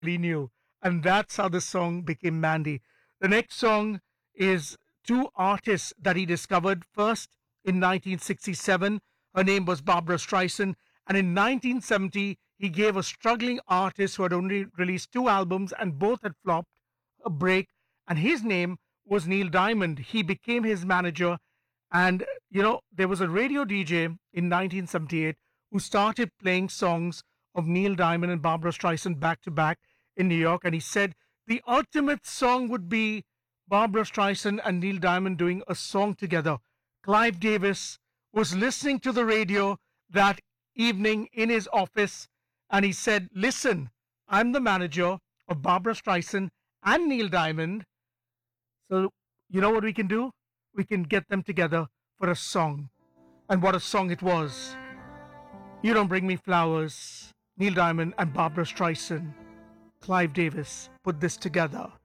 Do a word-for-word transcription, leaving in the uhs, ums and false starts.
He knew. And that's how the song became Mandy. The next song is two artists that he discovered. First, in nineteen sixty-seven, her name was Barbara Streisand. And in nineteen seventy, he gave a struggling artist who had only released two albums and both had flopped a break. And his name was Neil Diamond. He became his manager. And, you know, there was a radio D J in nineteen seventy-eight who started playing songs of Neil Diamond and Barbara Streisand back to back in New York. And he said the ultimate song would be Barbara Streisand and Neil Diamond doing a song together. Clive Davis was listening to the radio that evening in his office and he said, listen, I'm the manager of Barbara Streisand and Neil Diamond. So, you know what we can do? We can get them together for a song. And what a song it was. You Don't Bring Me Flowers, Neil Diamond and Barbara Streisand. Clive Davis put this together.